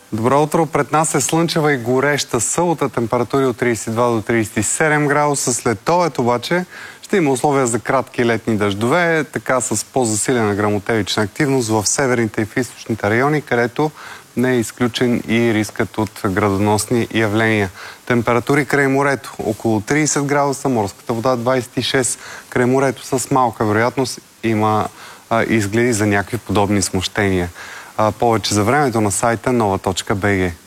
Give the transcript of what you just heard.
Добро утро! Пред нас е слънчева и гореща събота, температури от 32 до 37 градуса. След обед обаче ще има условия за кратки летни дъждове, така с по-засилена гръмотевична активност в северните и в източните райони, където не е изключен и рискът от градоносни явления. Температури край морето около 30 градуса, морската вода 26, край морето с малка вероятност има изгледи за някакви подобни смущения. Повече за времето на сайта nova.bg.